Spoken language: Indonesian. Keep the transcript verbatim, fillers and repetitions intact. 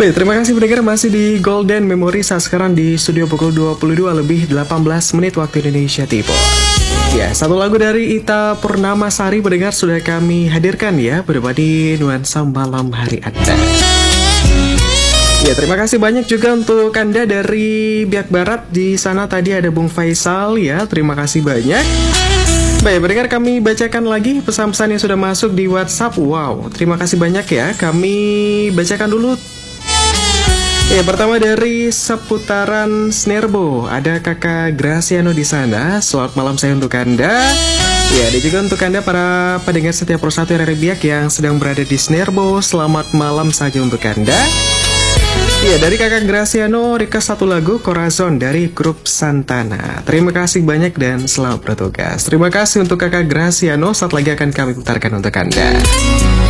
Baik, terima kasih pendengar masih di Golden Memory saat sekarang di studio pukul dua puluh dua lebih delapan belas menit waktu Indonesia Timur. Ya, satu lagu dari Ita Purnamasari pendengar sudah kami hadirkan ya, berbadi nuansa malam hari Anda. Ya, terima kasih banyak juga untuk Anda dari Biak Barat. Di sana tadi ada Bung Faisal ya, terima kasih banyak. Baik, pendengar, kami bacakan lagi pesan-pesan yang sudah masuk di WhatsApp. Wow, terima kasih banyak ya. Kami bacakan dulu. Ya, pertama dari seputaran Snerbo, ada Kakak Graciano di sana. Selamat malam saya untuk Anda. Ya, ada juga untuk Anda para pendengar setiap persatu dari Biak yang sedang berada di Snerbo. Selamat malam saja untuk Anda. Ya, dari Kakak Graciano, request satu lagu Corazon dari grup Santana. Terima kasih banyak dan selamat bertugas. Terima kasih untuk Kakak Graciano, saat lagi akan kami putarkan untuk Anda.